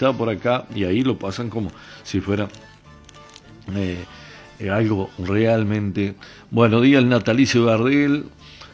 estaba por acá, y ahí lo pasan como si fuera algo realmente... Bueno, día el natalicio de Gardel.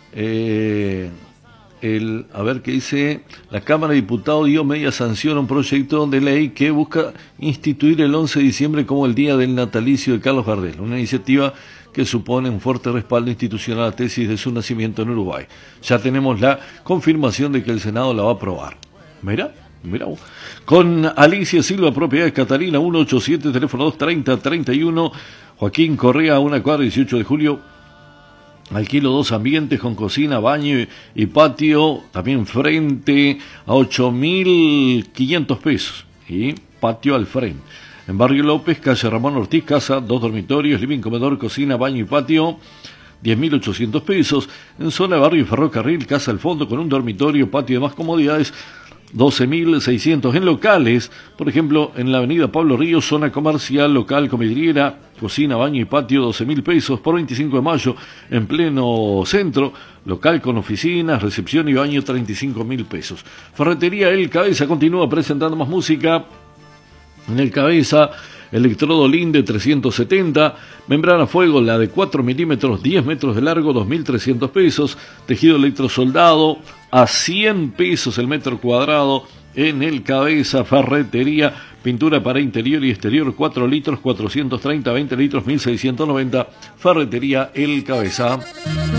A ver qué dice. La Cámara de Diputados dio media sanción a un proyecto de ley que busca instituir el 11 de diciembre como el día del natalicio de Carlos Gardel, una iniciativa que supone un fuerte respaldo institucional a la tesis de su nacimiento en Uruguay. Ya tenemos la confirmación de que el Senado la va a aprobar. Mirá vos. Con Alicia Silva, Propiedades Catalina, 187, teléfono 230-31, Joaquín Correa, 1 cuadra, 18 de julio. Alquilo 2 ambientes con cocina, baño y patio, también frente a 8.500 pesos. Y patio al frente. En Barrio López, calle Ramón Ortiz, casa, 2 dormitorios, living, comedor, cocina, baño y patio, 10.800 pesos. En zona de Barrio Ferrocarril, casa al fondo con un dormitorio, patio y demás comodidades, 12.600. En locales, por ejemplo, en la avenida Pablo Ríos, zona comercial, local, comidriera, cocina, baño y patio, 12.000 pesos. Por 25 de mayo, en pleno centro, local con oficinas, recepción y baño, 35.000 pesos. Ferretería El Cabeza continúa presentando más música. En El Cabeza, electrodo Linde 370, membrana fuego, la de 4 milímetros, 10 metros de largo, 2.300 pesos, tejido electrosoldado a 100 pesos el metro cuadrado. En El Cabeza, ferretería, pintura para interior y exterior, 4 litros, 430, 20 litros, 1.690, ferretería El Cabeza.